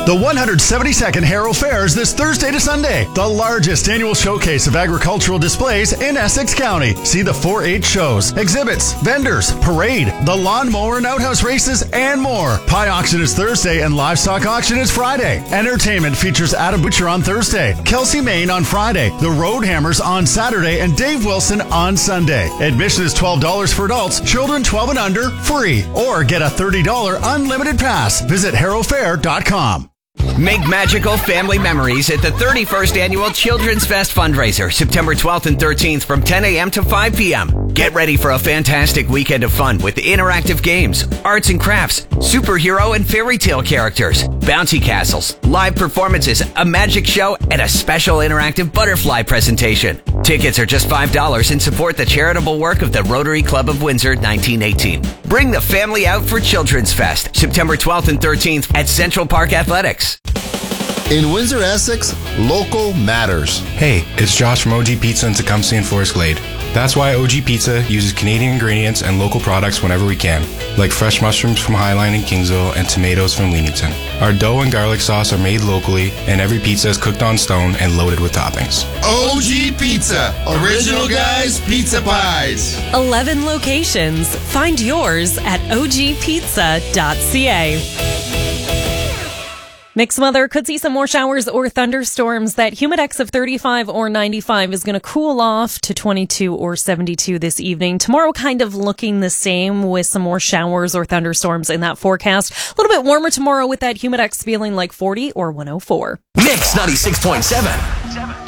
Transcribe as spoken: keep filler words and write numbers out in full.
The one hundred seventy-second Harrow Fair is this Thursday to Sunday, the largest annual showcase of agricultural displays in Essex County. See the four H shows, exhibits, vendors, parade, the lawnmower and outhouse races, and more. Pie auction is Thursday and livestock auction is Friday. Entertainment features Adam Butcher on Thursday, Kelsey Main on Friday, the Roadhammers on Saturday, and Dave Wilson on Sunday. Admission is twelve dollars for adults, children twelve and under, free. Or get a thirty dollars unlimited pass. Visit harrow fair dot com. Make magical family memories at the thirty-first Annual Children's Fest fundraiser, September twelfth and thirteenth from ten a.m. to five p.m. Get ready for a fantastic weekend of fun with interactive games, arts and crafts, superhero and fairy tale characters, bouncy castles, live performances, a magic show, and a special interactive butterfly presentation. Tickets are just five dollars and support the charitable work of the Rotary Club of Windsor nineteen eighteen. Bring the family out for Children's Fest, September twelfth and thirteenth at Central Park Athletics. In Windsor, Essex, local matters. Hey, it's Josh from O G Pizza in Tecumseh and Forest Glade. That's why O G Pizza uses Canadian ingredients and local products whenever we can, like fresh mushrooms from Highline and Kingsville and tomatoes from Leamington. Our dough and garlic sauce are made locally, and every pizza is cooked on stone and loaded with toppings. O G Pizza, original guys, pizza pies. eleven locations. Find yours at o g pizza dot c a. Mixed weather, could see some more showers or thunderstorms. That humidex of thirty-five or ninety-five is going to cool off to twenty-two or seventy-two this evening. Tomorrow kind of looking the same with some more showers or thunderstorms in that forecast. A little bit warmer tomorrow with that humidex feeling like forty or one oh four. Mix ninety-six point seven.